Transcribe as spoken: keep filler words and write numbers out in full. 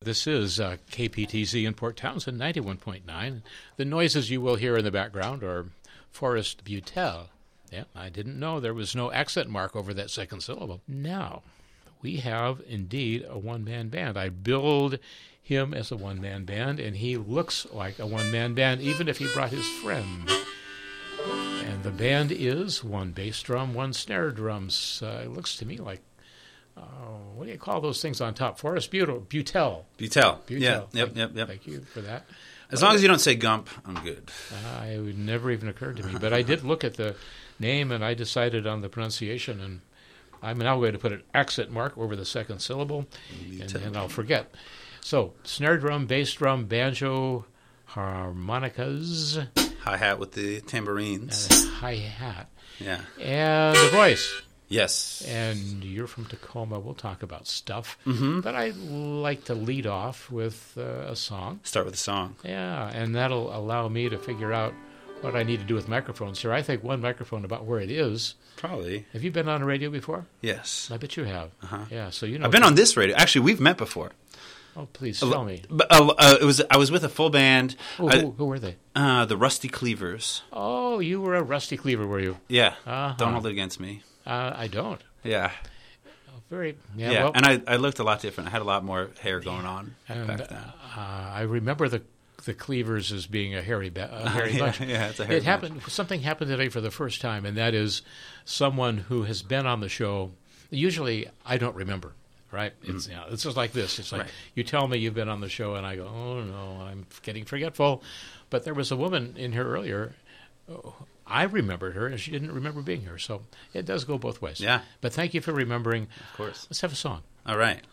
This is uh, K P T Z in Port Townsend, ninety-one point nine. The noises you will hear in the background are Forrest Butel. Yeah, I didn't know there was no accent mark over that second syllable. Now, we have indeed a one-man band. I billed him as a one-man band, and he looks like a one-man band, even if he brought his friend. And the band is one bass drum, one snare drums. Uh, it looks to me like, uh, what do you call those things on top? Forrest Butel. Butel. Butel. Butel. Yeah, yep, Thank, yep, yep. Thank you for that. As but, long as you don't say Gump, I'm good. Uh, it would never even occurred to me. But I did look at the name, and I decided on the pronunciation, and I'm now going to put an accent mark over the second syllable, and then I'll forget. So, snare drum, bass drum, banjo, harmonicas. Hi-hat with the tambourines. And a hi-hat. Yeah. And the voice. Yes. And you're from Tacoma. We'll talk about stuff. Mm-hmm. But I like to lead off with uh, a song. Start with a song. Yeah, and that'll allow me to figure out what I need to do with microphones here. I think one microphone about where it is. Probably. Have you been on a radio before? Yes. I bet you have. Uh-huh. Yeah, so you know. I've been on this radio. Actually, we've met before. Oh, please tell me. But, uh, uh, it was I was with a full band. Oh, I, who, who were they? Uh, the Rusty Cleavers. Oh, you were a Rusty Cleaver, were you? Yeah. Uh-huh. Don't hold it against me. Uh, I don't. Yeah. Oh, very. Yeah. Yeah. Well, and I, I looked a lot different. I had a lot more hair going on and, back then. Uh, I remember the the Cleavers as being a hairy, ba- a hairy yeah, bunch. yeah, it's a hairy It happened. Something happened today for the first time, and that is someone who has been on the show. Usually, I don't remember. Right? It's Mm-hmm. you know, it's just like this. It's like right. you tell me you've been on the show, and I go, oh no, I'm getting forgetful. But there was a woman in here earlier. Oh, I remembered her, and she didn't remember being here. So it does go both ways. Yeah. But thank you for remembering. Of course. Let's have a song. All right.